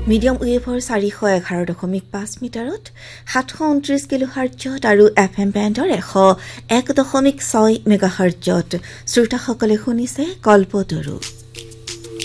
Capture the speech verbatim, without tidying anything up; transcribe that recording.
Medium ৱেভৰ চাৰিশ এঘাৰ দশমিক পাঁচ মিটাৰত সাতশ ঊনত্ৰিশ কিলোহাৰ্টজত আৰু এফ এম বেণ্ডৰ এশ এক দশমিক ছয় মেগাহাৰ্টজত শ্ৰোতাসকলে শুনিছে কল্পতৰু।